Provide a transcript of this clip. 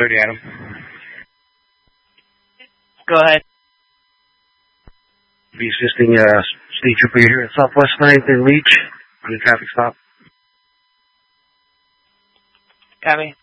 30 Adam. Go ahead. Be assisting State Trooper here at Southwest 9th and Leach on the traffic stop. Copy.